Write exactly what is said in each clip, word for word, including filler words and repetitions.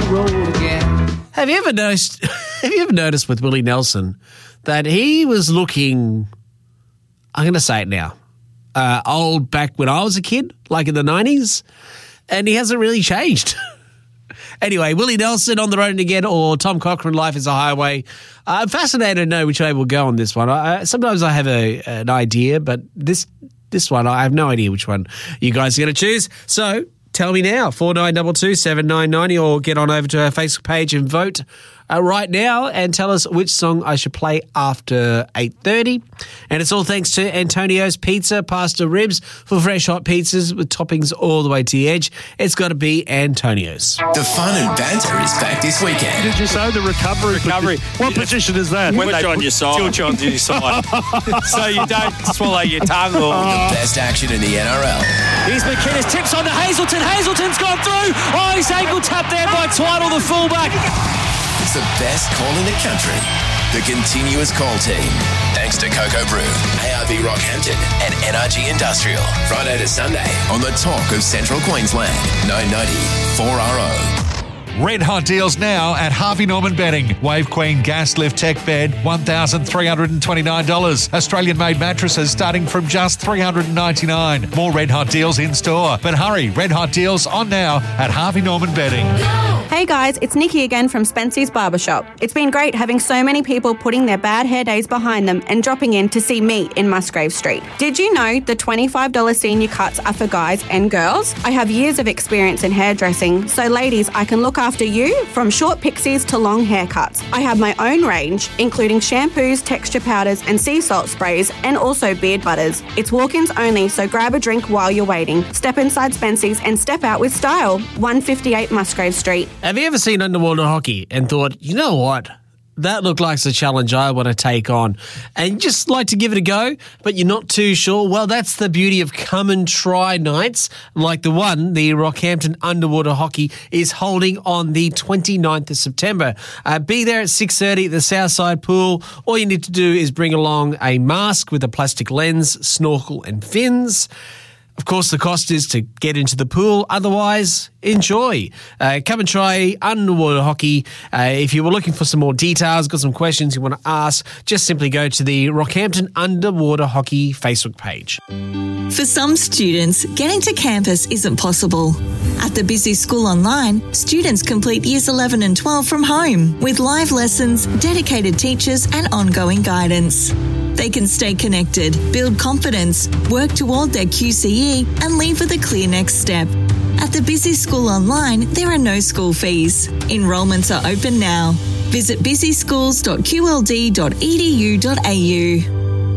roll again. Have you ever noticed? Have you ever noticed with Willie Nelson that he was looking? I'm going to say it now. Uh, old back when I was a kid, like in the nineties, and he hasn't really changed. Anyway, Willie Nelson, On the Road Again, or Tom Cochrane, Life is a Highway. Uh, I'm fascinated to know which way we'll go on this one. I, sometimes I have a, an idea, but this this one, I have no idea which one you guys are going to choose. So tell me now, four nine two two, seven nine nine zero, or get on over to our Facebook page and vote uh, right now and tell us which song I should play after eight thirty. And it's all thanks to Antonio's Pizza, pasta ribs for fresh hot pizzas with toppings all the way to the edge. It's got to be Antonio's. The fun and banter is back this weekend. Did you say the recovery? Recovery. What position is that? When they on your side. Tilt you onto your side. So you don't swallow your tongue. Or... The best action in the N R L. Here's McInnes, tips on to Hazelton. Hazelton's gone through. Oh, he's ankle tapped there by Twiddle, the fullback. It's the best call in the country. The Continuous Call Team. Thanks to Cocoa Brew, A R B Rockhampton and N R G Industrial. Friday to Sunday on the Talk of Central Queensland. nine ninety four R O. Red hot deals now at Harvey Norman Bedding. Wave Queen Gas Lift Tech Bed, one thousand three hundred twenty-nine dollars. Australian-made mattresses starting from just three hundred ninety-nine dollars. More red hot deals in store. But hurry, red hot deals on now at Harvey Norman Bedding. Hey guys, it's Nikki again from Spency's Barbershop. It's been great having so many people putting their bad hair days behind them and dropping in to see me in Musgrave Street. Did you know the twenty-five dollars senior cuts are for guys and girls? I have years of experience in hairdressing, so ladies, I can look after you from short pixies to long haircuts. I have my own range, including shampoos, texture powders and sea salt sprays, and also beard butters. It's walk-ins only, so grab a drink while you're waiting. Step inside Spency's and step out with style. one fifty-eight Musgrave Street. Have you ever seen underwater hockey and thought, you know what? That looked like a challenge I want to take on. And you just like to give it a go, but you're not too sure. Well, that's the beauty of come and try nights, like the one the Rockhampton Underwater Hockey is holding on the twenty-ninth of September. Uh, be there at six thirty at the Southside Pool. All you need to do is bring along a mask with a plastic lens, snorkel and fins. Of course, the cost is to get into the pool. Otherwise, enjoy. Uh, come and try underwater hockey. Uh, if you were looking for some more details, got some questions you want to ask, just simply go to the Rockhampton Underwater Hockey Facebook page. For some students, getting to campus isn't possible. At the Busy School Online, students complete years eleven and twelve from home with live lessons, dedicated teachers and ongoing guidance. They can stay connected, build confidence, work toward their Q C E and leave with a clear next step. At the Busy School Online, there are no school fees. Enrolments are open now. Visit busy schools dot q l d dot e d u dot a u.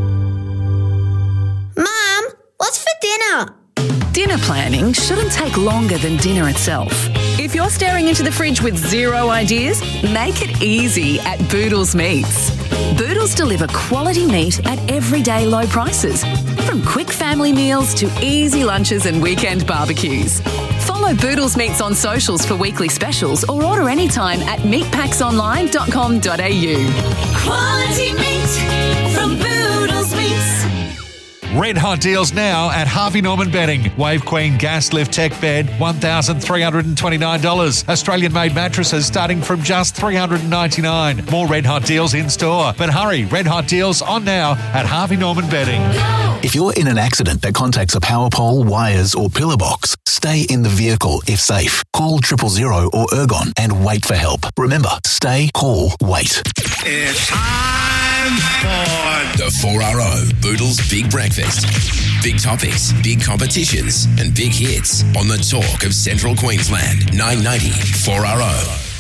Mum, what's for dinner? Dinner planning shouldn't take longer than dinner itself. If you're staring into the fridge with zero ideas, make it easy at Boodles Meats. Boodles deliver quality meat at everyday low prices, from quick family meals to easy lunches and weekend barbecues. Follow Boodles Meats on socials for weekly specials or order anytime at meat packs online dot com dot a u. Quality meat from Boodles Meats. Red hot deals now at Harvey Norman Bedding. Wave Queen Gas Lift Tech Bed, one thousand three hundred twenty-nine dollars. Australian-made mattresses starting from just three hundred ninety-nine dollars. More red hot deals in store. But hurry, red hot deals on now at Harvey Norman Bedding. If you're in an accident that contacts a power pole, wires or pillar box, stay in the vehicle if safe. Call triple zero or Ergon and wait for help. Remember, stay, call, wait. It's time for the four R O Boodles Big Breakfast. Big topics, big competitions and big hits on the Talk of Central Queensland. nine ninety four R O.